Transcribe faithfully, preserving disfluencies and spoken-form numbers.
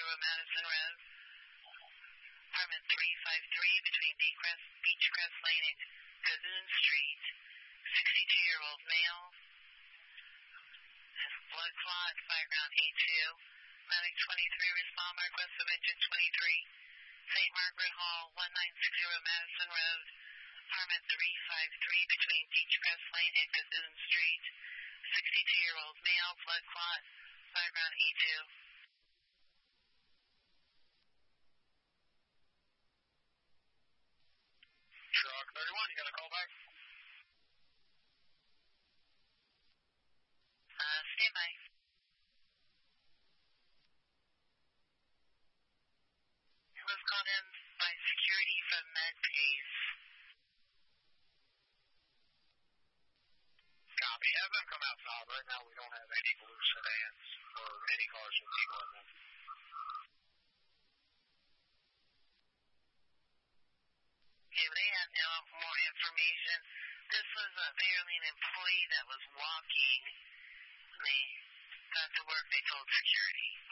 Madison Road. Apartment three five three between Beechcrest, Beechcrest Lane and Cahoon Street. sixty-two-year-old male. Has blood clot, fireground A two. Medic twenty-three, respond by request of engine twenty-three. Saint Margaret Hall, one nine six zero Madison Road. Apartment three five three between Beechcrest Lane and Cahoon Street. sixty-two-year-old male, blood clot, fireground A two. Truck thirty-one, you got a call back? Uh, stand by. It was called in by security from MedPace. Copy. Have them come outside. Right now we don't have any blue sedans or any cars with people in them. Okay, they have no more information. This was apparently an employee that was walking. When they got to work, they told security.